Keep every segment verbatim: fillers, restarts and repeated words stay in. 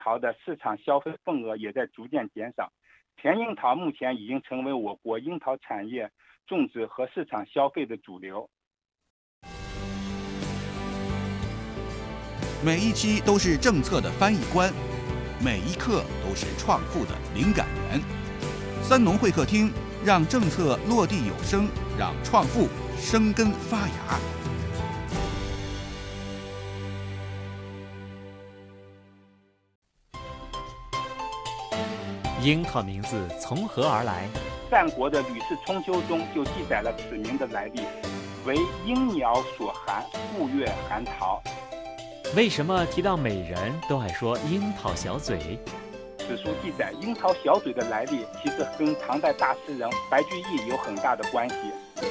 桃的市场消费份额也在逐渐减少。甜樱桃目前已经成为我国樱桃产业种植和市场消费的主流。 每一期都是政策的翻译官，每一刻都是创富的灵感源。三农会客厅，让政策落地有声，让创富生根发芽。 樱桃名字从何而来？ 战国的《吕氏春秋》中就记载了此名的来历，为鹰鸟所含，故曰含桃。 为什么提到美人都爱说樱桃小嘴？ 史书记载，樱桃小嘴的来历其实跟唐代大诗人白居易有很大的关系。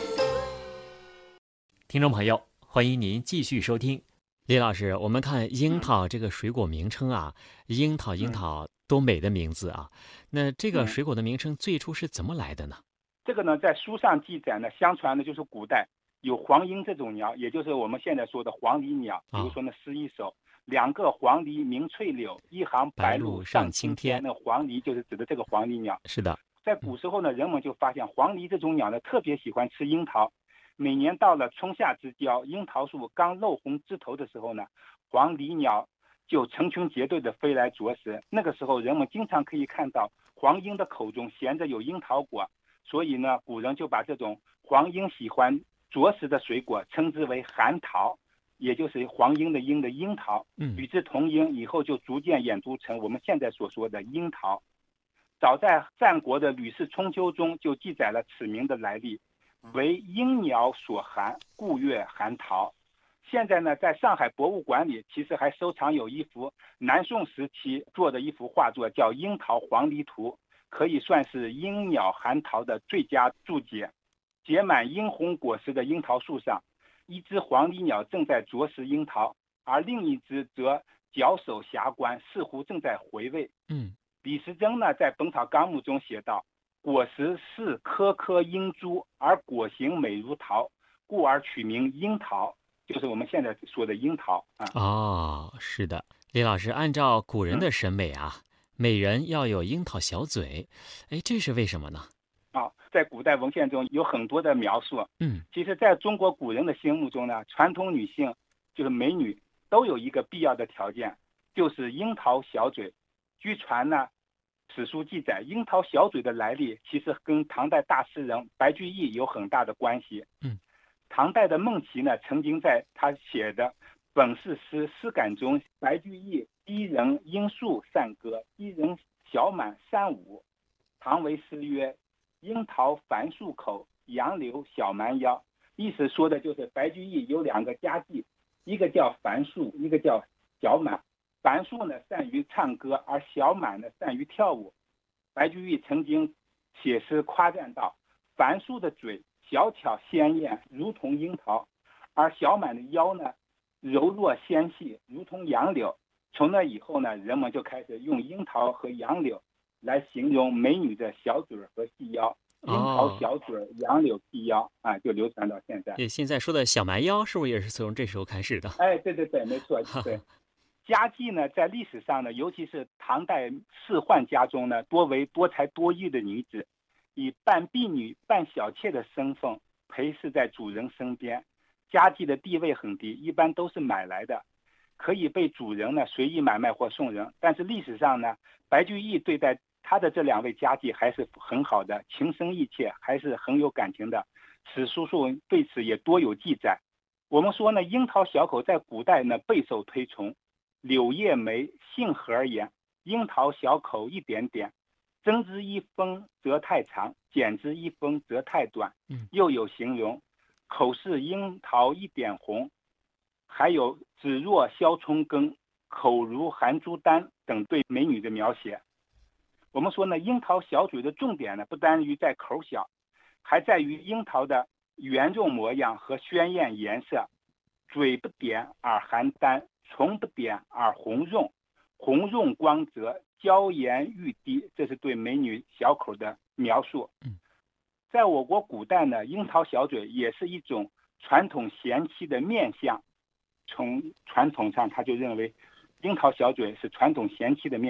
听众朋友，欢迎您继续收听。李老师，我们看樱桃这个水果名称啊，樱桃樱桃多美的名字啊！那这个水果的名称最初是怎么来的呢？ 这个呢，在书上记载呢，相传的就是古代有黄莺这种鸟，也就是我们现在说的黄鹂鸟。比如说呢，诗一首：两个黄鹂鸣翠柳，一行白鹭上青天。那黄鹂就是指的这个黄鹂鸟。 是的， 在古时候呢，人们就发现黄鹂这种鸟呢，特别喜欢吃樱桃。每年到了春夏之交，樱桃树刚露红枝头的时候呢，黄鹂鸟就成群结队的飞来啄食。那个时候，人们经常可以看到黄莺的口中衔着有樱桃果，所以呢，古人就把这种黄莺喜欢啄食的水果称之为含桃，也就是黄莺的莺的樱桃。与之同音，以后就逐渐演读成我们现在所说的樱桃。早在战国的《吕氏春秋》中就记载了此名的来历，为鹰鸟所含，故曰含桃。现在呢，在上海博物馆里，其实还收藏有一幅南宋时期做的一幅画作，叫《樱桃黄鹂图》，可以算是鹰鸟含桃的最佳注解。结满樱红果实的樱桃树上，一只黄鹂鸟正在啄食樱桃，而另一只则脚手狭观，似乎正在回味。 嗯， 李时珍呢，在《本草纲目》中写道：果实是颗颗樱珠，而果形美如桃，故而取名樱桃，就是我们现在说的樱桃啊。 哦，是的，李老师，按照古人的审美啊，嗯、美人要有樱桃小嘴，哎，这是为什么呢？ 啊，在古代文献中有很多的描述。 嗯， 其实在中国古人的心目中呢，传统女性就是美女都有一个必要的条件，就是樱桃小嘴。据传呢，史书记载，樱桃小嘴的来历其实跟唐代大诗人白居易有很大的关系。 嗯， 唐代的孟奇呢，曾经在他写的本事诗诗感中，白居易一人樱树善歌，一人小满三五。唐为诗曰：樱桃繁树口，杨柳小蛮腰。意思说的就是白居易有两个佳妓，一个叫樊树，一个叫小满。樊树呢善于唱歌，而小满呢善于跳舞。白居易曾经写诗夸赞道：樊树的嘴小巧鲜艳，如同樱桃，而小满的腰呢柔弱纤细，如同杨柳。从那以后呢，人们就开始用樱桃和杨柳来形容美女的小嘴和细腰。樱桃小嘴，杨柳细腰啊，就流传到现在。 对，现在说的小蛮腰是不是也是从这时候开始的？ 哎，对对对，没错，对。家妓呢，在历史上呢，尤其是唐代仕宦家中呢，多为多才多艺的女子，以半婢女、半小妾的身份陪侍在主人身边。家妓的地位很低，一般都是买来的，可以被主人呢随意买卖或送人。但是历史上呢，白居易对待他的这两位家妓还是很好的，情深意切，还是很有感情的。史书上对此也多有记载。我们说呢，樱桃小口在古代呢备受推崇。柳叶眉，杏核眼，樱桃小口一点点，增之一分则太长，减之一分则太短。又有形容口是樱桃一点红，还有指若削葱根，口如含珠丹等对美女的描写。我们说呢，樱桃小嘴的重点呢，不单于在口小，还在于樱桃的圆润模样和鲜艳颜色。嘴不点而含丹，唇不点而红润，红润光泽，娇颜欲滴，这是对美女小口的描述。在我国古代呢，樱桃小嘴也是一种传统贤妻的面相。从传统上他就认为樱桃小嘴是传统贤妻的面